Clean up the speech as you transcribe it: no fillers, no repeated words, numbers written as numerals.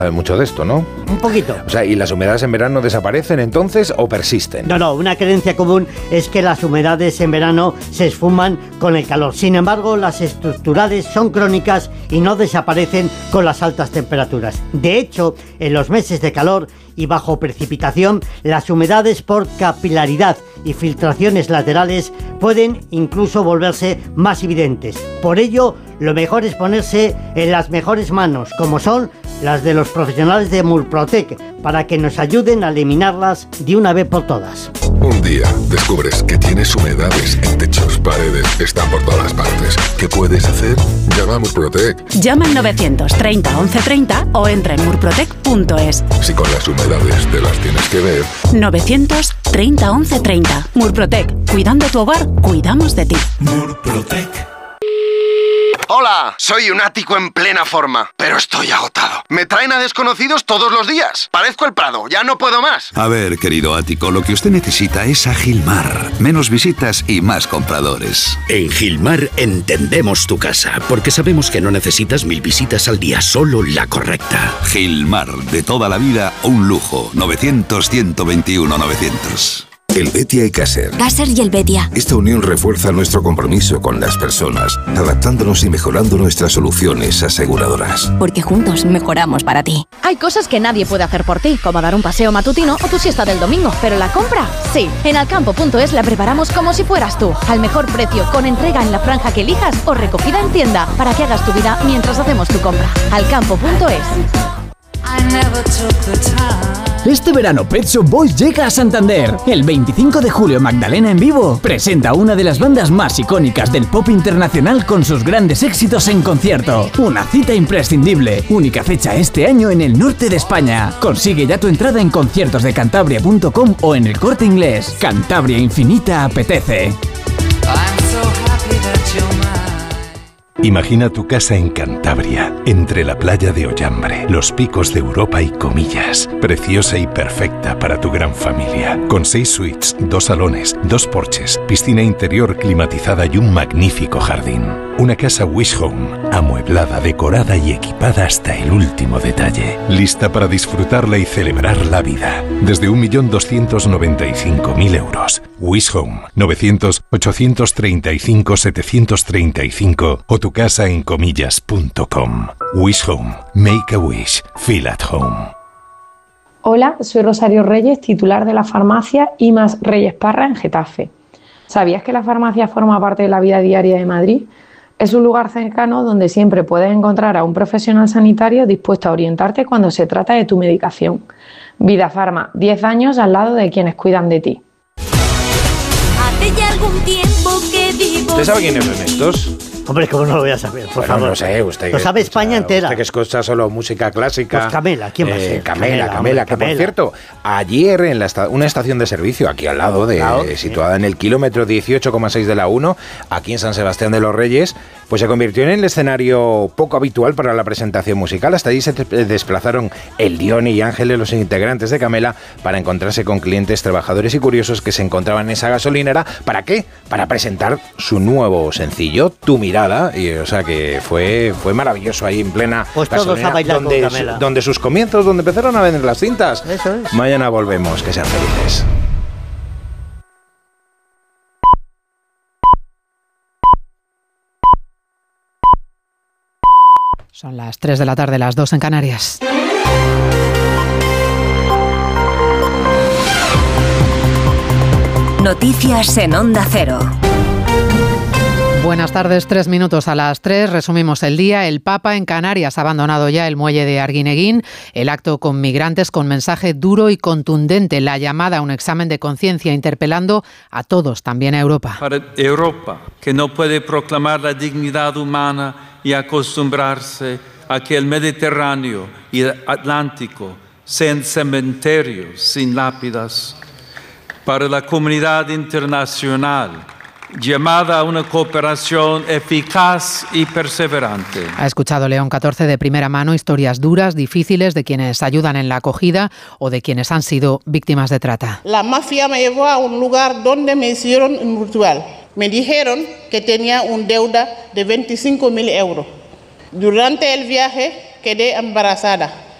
Mucho de esto, ¿no? Un poquito. O sea, ¿y las humedades en verano desaparecen entonces o persisten? No, una creencia común es que las humedades en verano se esfuman con el calor. Sin embargo, las estructurales son crónicas y no desaparecen con las altas temperaturas. De hecho, en los meses de calor y bajo precipitación, las humedades por capilaridad y filtraciones laterales pueden incluso volverse más evidentes. Por ello, lo mejor es ponerse en las mejores manos, como son las de los profesionales de Murprotec, para que nos ayuden a eliminarlas de una vez por todas. Un día descubres que tienes humedades en techos, paredes, están por todas partes. ¿Qué puedes hacer? Llama a Murprotec. Llama al 930 1130 o entra en murprotec.es. Si con las humedades te las tienes que ver. 930 1130. Murprotec. Cuidando tu hogar, cuidamos de ti. Murprotec. Hola, soy un ático en plena forma, pero estoy agotado. Me traen a desconocidos todos los días. Parezco el Prado, ya no puedo más. A ver, querido ático, lo que usted necesita es a Gilmar. Menos visitas y más compradores. En Gilmar entendemos tu casa, porque sabemos que no necesitas 1000 visitas al día, solo la correcta. Gilmar, de toda la vida, un lujo. 900-121-900. El Betia y Caser. Caser y el Betia. Esta unión refuerza nuestro compromiso con las personas, adaptándonos y mejorando nuestras soluciones aseguradoras. Porque juntos mejoramos para ti. Hay cosas que nadie puede hacer por ti, como dar un paseo matutino o tu siesta del domingo, pero la compra, sí. En Alcampo.es la preparamos como si fueras tú, al mejor precio, con entrega en la franja que elijas o recogida en tienda, para que hagas tu vida mientras hacemos tu compra. Alcampo.es. Este verano Pet Shop Boys llega a Santander. El 25 de julio Magdalena en vivo presenta una de las bandas más icónicas del pop internacional con sus grandes éxitos en concierto. Una cita imprescindible, única fecha este año en el norte de España. Consigue ya tu entrada en conciertosdecantabria.com o en El Corte Inglés. Cantabria Infinita apetece. Imagina tu casa en Cantabria, entre la playa de Ollambre, los picos de Europa y Comillas. Preciosa y perfecta para tu gran familia. Con 6 suites, 2 salones, 2 porches, piscina interior climatizada y un magnífico jardín. Una casa Wish Home, amueblada, decorada y equipada hasta el último detalle. Lista para disfrutarla y celebrar la vida. Desde 1.295.000 euros. Wish Home, 900-835-735 o tu casa en comillas.com. Wish Home. Make a wish. Feel at home. Hola, soy Rosario Reyes, titular de la farmacia IMAS Reyes Parra en Getafe. ¿Sabías que la farmacia forma parte de la vida diaria de Madrid? Es un lugar cercano donde siempre puedes encontrar a un profesional sanitario dispuesto a orientarte cuando se trata de tu medicación. Vida Farma, 10 años al lado de quienes cuidan de ti. Hace ya algún tiempo que vivo. ¿Usted sabe quiénes son estos? Hombre, ¿cómo no lo voy a saber? Por favor. No sé, usted. Lo sabe España entera. Usted que escucha solo música clásica. Pues Camela, ¿quién va a ser? Camela, que por cierto, ayer en una estación de servicio, aquí al lado, situada en el kilómetro 18,6 de la 1, aquí en San Sebastián de los Reyes, pues se convirtió en el escenario poco habitual para la presentación musical. Hasta allí se desplazaron el Dioni y Ángeles, los integrantes de Camela, para encontrarse con clientes, trabajadores y curiosos que se encontraban en esa gasolinera. ¿Para qué? Para presentar su nuevo sencillo, Tu Mirada. Y, o sea que fue maravilloso ahí en plena pues todos a bailar con Camela. Donde sus comienzos, donde empezaron a vender las cintas. Eso es. Mañana volvemos, que sean felices. Son las 3 de la tarde, las 2 en Canarias. Noticias en Onda Cero. Buenas tardes, 3 minutos a las 3. Resumimos el día. El Papa en Canarias ha abandonado ya el muelle de Arguineguín. El acto con migrantes con mensaje duro y contundente. La llamada a un examen de conciencia interpelando a todos, también a Europa. Para Europa, que no puede proclamar la dignidad humana y acostumbrarse a que el Mediterráneo y el Atlántico sean cementerios sin lápidas. Para la comunidad internacional, llamada a una cooperación eficaz y perseverante. Ha escuchado León XIV de primera mano historias duras, difíciles de quienes ayudan en la acogida o de quienes han sido víctimas de trata. La mafia me llevó a un lugar donde me hicieron un ritual. Me dijeron que tenía una deuda de 25.000 euros. Durante el viaje quedé embarazada.